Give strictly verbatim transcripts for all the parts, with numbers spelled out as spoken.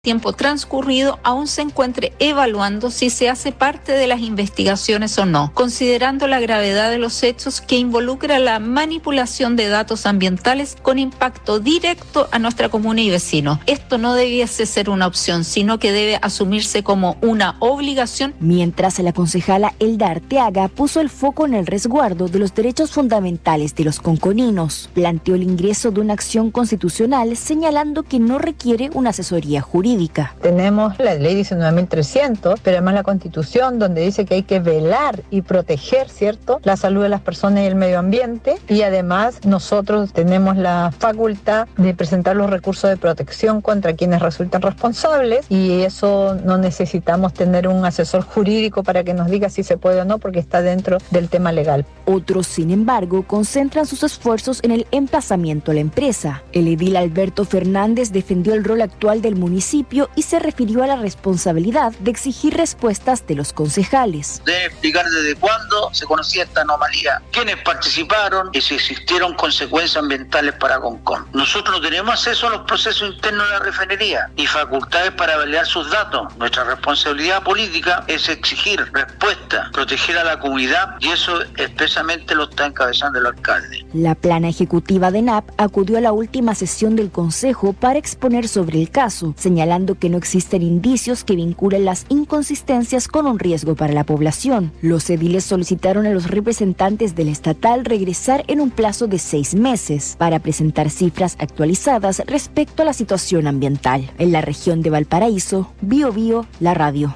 tiempo transcurrido aún se encuentre evaluando si se hace parte de las investigaciones o no, considerando la gravedad de los hechos que involucra la manipulación de datos ambientales con impacto directo a nuestra comuna y vecinos. Esto no debiese ser una opción, sino que debe asumirse como una obligación. Mientras la concejala Elda Arteaga puso el foco en el resguardo de los derechos fundamentales de los conconinos, planteó el ingreso de una acción constitucional señalando que no requiere una asesoría jurídica. Tenemos la ley diecinueve mil trescientos, pero además la Constitución, donde dice que hay que velar y proteger, ¿cierto?, la salud de las personas y el medio ambiente, y además nosotros tenemos la facultad de presentar los recursos de protección contra quienes resultan responsables, y eso no necesitamos tener un asesor jurídico para que nos diga si se puede o no, porque está dentro del tema legal. Otros, sin embargo, concentran sus esfuerzos en el emplazamiento a la empresa. El edil Alberto Fernández defendió el rol actual del municipio y se refirió a la responsabilidad de exigir respuestas de los concejales. Debe explicar desde cuándo se conocía esta anomalía, quiénes participaron y si existieron consecuencias ambientales para Concón. Nosotros no tenemos acceso a los procesos internos de la refinería ni facultades para validar sus datos. Nuestra responsabilidad política es exigir respuesta, proteger a la comunidad, y eso expresamente lo está encabezando el alcalde. La plana ejecutiva de N A P acudió a la última sesión del Consejo para exponer sobre el caso, señalando que no existen indicios que vinculen las inconsistencias con un riesgo para la población. Los ediles solicitaron a los representantes del estatal regresar en un plazo de seis meses para presentar cifras actualizadas respecto a la situación ambiental. En la región de Valparaíso, Bio Bio, la radio.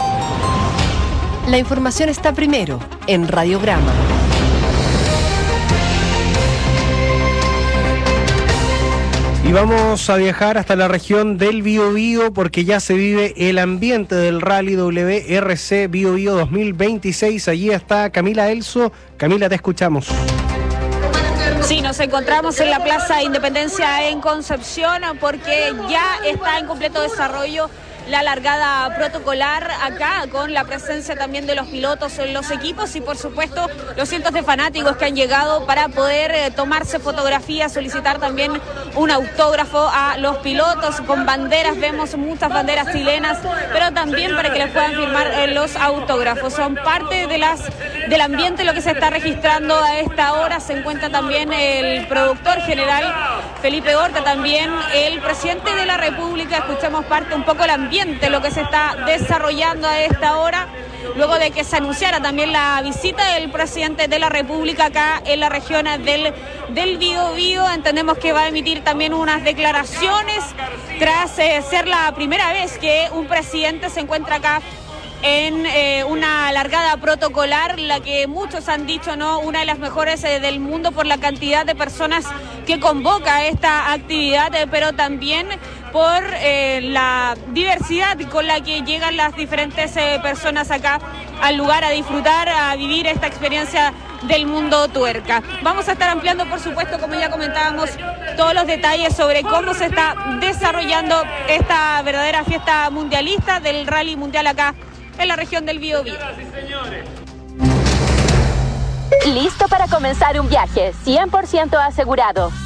La información está primero en Radiograma. Y vamos a viajar hasta la región del Biobío porque ya se vive el ambiente del Rally W R C Biobío dos mil veintiséis. Allí está Camila Elso. Camila, te escuchamos. Sí, nos encontramos en la Plaza Independencia en Concepción porque ya está en completo desarrollo la largada protocolar acá, con la presencia también de los pilotos en los equipos y por supuesto los cientos de fanáticos que han llegado para poder eh, tomarse fotografías, solicitar también un autógrafo a los pilotos con banderas. Vemos muchas banderas chilenas, pero también para que les puedan firmar eh, los autógrafos. Son parte de las del ambiente lo que se está registrando a esta hora. Se encuentra también el productor general Felipe Horta, también el presidente de la República. Escuchamos parte un poco el ambiente, lo que se está desarrollando a esta hora, luego de que se anunciara también la visita del presidente de la República acá en la región del, del Biobío. Entendemos que va a emitir también unas declaraciones tras eh, ser la primera vez que un presidente se encuentra acá en eh, una largada protocolar, la que muchos han dicho, ¿no?, una de las mejores eh, del mundo por la cantidad de personas que convoca esta actividad, eh, pero también por eh, la diversidad con la que llegan las diferentes eh, personas acá al lugar a disfrutar, a vivir esta experiencia del mundo tuerca. Vamos a estar ampliando, por supuesto, como ya comentábamos, todos los detalles sobre cómo se está desarrollando esta verdadera fiesta mundialista del Rally Mundial acá en la región del Biobío. Listo para comenzar un viaje cien por ciento asegurado.